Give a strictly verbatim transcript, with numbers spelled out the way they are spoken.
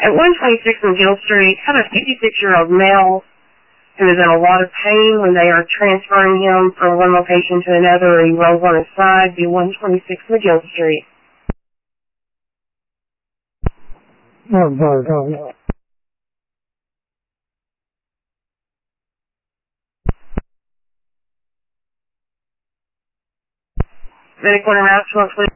At one twenty-six McGill Street, had a fifty-six-year-old male who is in a lot of pain when they are transferring him from one location to another. He rolls on his side, be one twenty-six McGill Street. Oh, God, oh, no. Then a quarter mile, twelve,